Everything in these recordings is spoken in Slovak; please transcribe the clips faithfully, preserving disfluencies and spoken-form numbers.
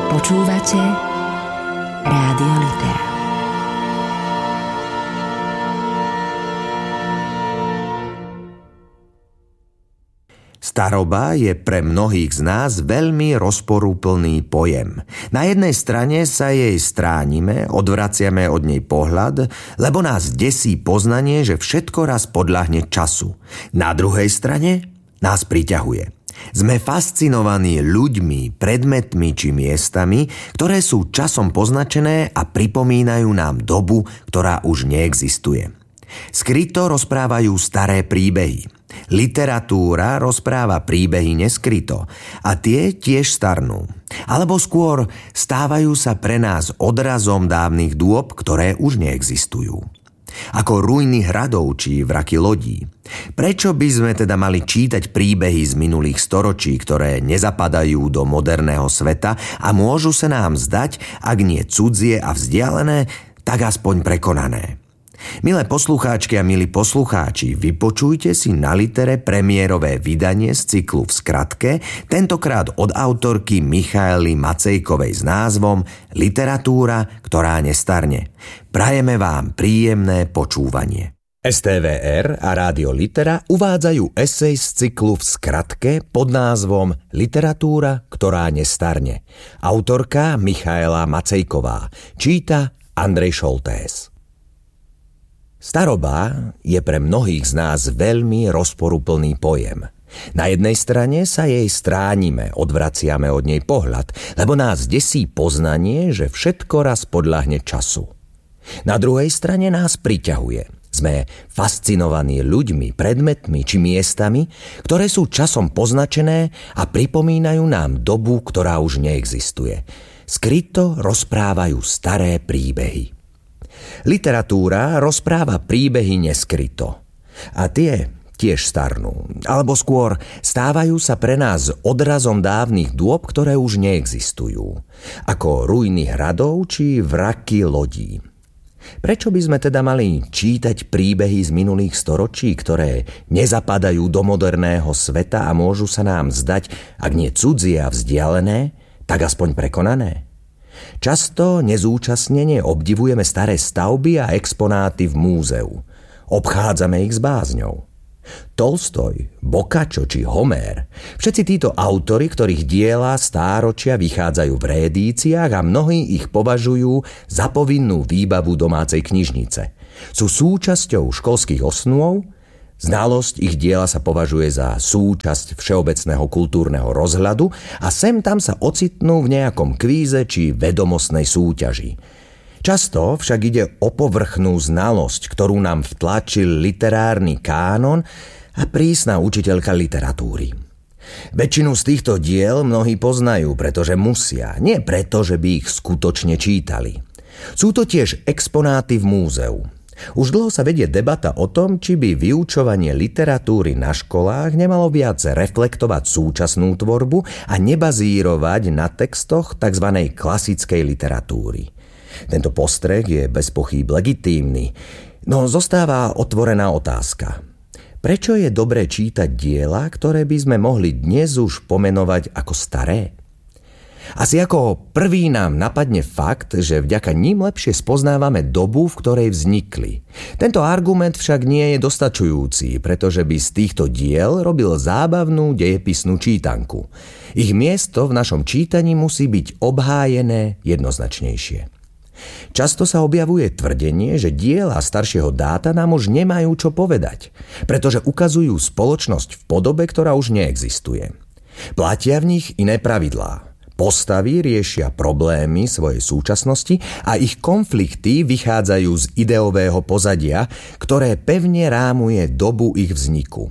Počúvate Rádio Litera. Staroba je pre mnohých z nás veľmi rozporúplný pojem. Na jednej strane sa jej stránime, odvraciame od nej pohľad, lebo nás desí poznanie, že všetko raz podľahne času. Na druhej strane nás priťahuje. Sme fascinovaní ľuďmi, predmetmi či miestami, ktoré sú časom poznačené a pripomínajú nám dobu, ktorá už neexistuje. Skryto rozprávajú staré príbehy. Literatúra rozpráva príbehy neskryto a tie tiež starnú. Alebo skôr stávajú sa pre nás odrazom dávnych dôb, ktoré už neexistujú. Ako ruiny hradov či vraky lodí. Prečo by sme teda mali čítať príbehy z minulých storočí, ktoré nezapadajú do moderného sveta a môžu sa nám zdať, ak nie cudzie a vzdialené, tak aspoň prekonané? Milé poslucháčky a milí poslucháči, vypočujte si na Litere premiérové vydanie z cyklu V skratke, tentokrát od autorky Michaely Macejkovej s názvom Literatúra, ktorá nestarne. Prajeme vám príjemné počúvanie. es té vé er a Rádio Litera uvádzajú esej z cyklu V skratke pod názvom Literatúra, ktorá nestarne. Autorka Michaela Macejková. Číta Andrej Šoltés. Staroba je pre mnohých z nás veľmi rozporuplný pojem. Na jednej strane sa jej stránime, odvraciame od nej pohľad, lebo nás desí poznanie, že všetko raz podľahne času. Na druhej strane nás priťahuje. Sme fascinovaní ľuďmi, predmetmi či miestami, ktoré sú časom poznačené a pripomínajú nám dobu, ktorá už neexistuje. Skryto rozprávajú staré príbehy. Literatúra rozpráva príbehy neskryto. A tie tiež starnú. Alebo skôr stávajú sa pre nás odrazom dávnych dôb, ktoré už neexistujú. Ako ruiny hradov či vraky lodí. Prečo by sme teda mali čítať príbehy z minulých storočí, ktoré nezapadajú do moderného sveta a môžu sa nám zdať, ak nie cudzie a vzdialené, tak aspoň prekonané? Často nezúčastnene obdivujeme staré stavby a exponáty v múzeu. Obchádzame ich s bázňou. Tolstoj, Boccaccio či Homér, všetci títo autori, ktorých diela stáročia vychádzajú v rédíciách a mnohí ich považujú za povinnú výbavu domácej knižnice. Sú súčasťou školských osnôt. Znalosť ich diela sa považuje za súčasť všeobecného kultúrneho rozhľadu a sem tam sa ocitnú v nejakom kvíze či vedomostnej súťaži. Často však ide o povrchnú znalosť, ktorú nám vtlačil literárny kánon a prísna učiteľka literatúry. Väčšinu z týchto diel mnohí poznajú, pretože musia, nie preto, že by ich skutočne čítali. Sú to tiež exponáty v múzeu. Už dlho sa vedie debata o tom, či by vyučovanie literatúry na školách nemalo viac reflektovať súčasnú tvorbu a nebazírovať na textoch tzv. Klasickej literatúry. Tento postreh je bez pochýb legitímny, no zostáva otvorená otázka. Prečo je dobré čítať diela, ktoré by sme mohli dnes už pomenovať ako staré? Asi ako prvý nám napadne fakt, že vďaka ním lepšie spoznávame dobu, v ktorej vznikli. Tento argument však nie je dostačujúci, pretože by z týchto diel robil zábavnú dejepisnú čítanku. Ich miesto v našom čítaní musí byť obhájené jednoznačnejšie. Často sa objavuje tvrdenie, že diela staršieho dáta nám už nemajú čo povedať, pretože ukazujú spoločnosť v podobe, ktorá už neexistuje. Platia v nich iné pravidlá. Postavy riešia problémy svojej súčasnosti a ich konflikty vychádzajú z ideového pozadia, ktoré pevne rámuje dobu ich vzniku.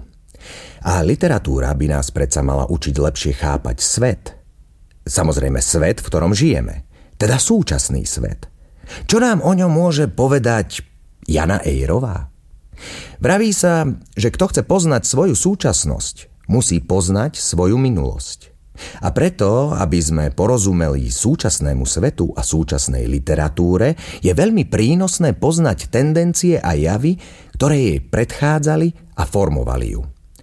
A literatúra by nás predsa mala učiť lepšie chápať svet. Samozrejme svet, v ktorom žijeme. Teda súčasný svet. Čo nám o ňom môže povedať Jana Ejrová? Vraví sa, že kto chce poznať svoju súčasnosť, musí poznať svoju minulosť. A preto, aby sme porozumeli súčasnému svetu a súčasnej literatúre, je veľmi prínosné poznať tendencie a javy, ktoré jej predchádzali a formovali ju.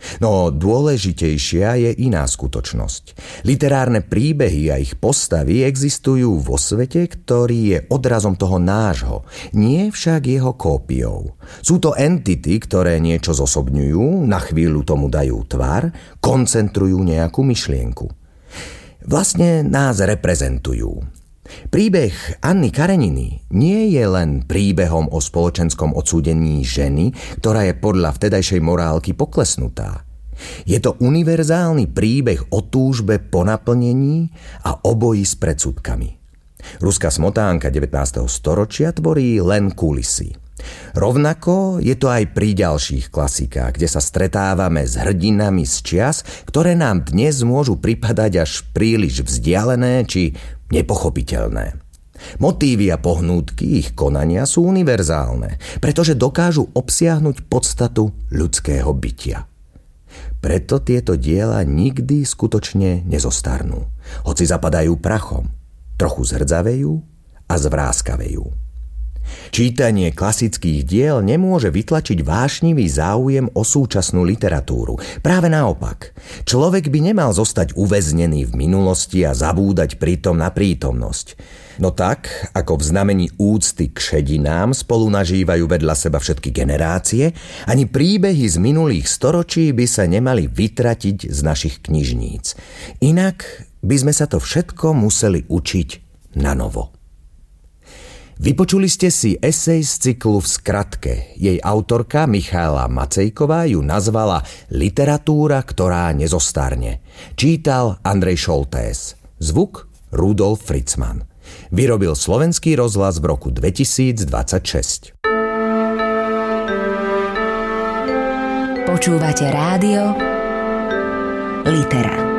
No dôležitejšia je iná skutočnosť. Literárne príbehy a ich postavy existujú vo svete, ktorý je odrazom toho nášho, nie však jeho kópiou. Sú to entity, ktoré niečo zosobňujú, na chvíľu tomu dajú tvar, koncentrujú nejakú myšlienku. Vlastne nás reprezentujú. Príbeh Anny Kareniny nie je len príbehom o spoločenskom odsúdení ženy, ktorá je podľa vtedajšej morálky poklesnutá. Je to univerzálny príbeh o túžbe po naplnení a o boji s predsudkami. Ruská smotánka devätnásteho storočia tvorí len kulisy. Rovnako je to aj pri ďalších klasikách, kde sa stretávame s hrdinami z čias, ktoré nám dnes môžu pripadať až príliš vzdialené či nepochopiteľné. Motívy a pohnútky ich konania sú univerzálne, pretože dokážu obsiahnuť podstatu ľudského bytia. Preto tieto diela nikdy skutočne nezostarnú, hoci zapadajú prachom, trochu zhrdzavejú a zvráskavejú. Čítanie klasických diel nemôže vytlačiť vášnivý záujem o súčasnú literatúru. Práve naopak. Človek by nemal zostať uväznený v minulosti a zabúdať pritom na prítomnosť. No tak, ako v znamení úcty k šedinám spolu nažívajú vedľa seba všetky generácie, ani príbehy z minulých storočí by sa nemali vytratiť z našich knižníc. Inak by sme sa to všetko museli učiť na novo. Vypočuli ste si esej z cyklu V skratke. Jej autorka Michaela Macejková ju nazvala Literatúra, ktorá nezostarne. Čítal Andrej Šoltés. Zvuk Rudolf Fritzman. Vyrobil Slovenský rozhlas v roku dvetisícdvadsaťšesť. Počúvate rádio Litera.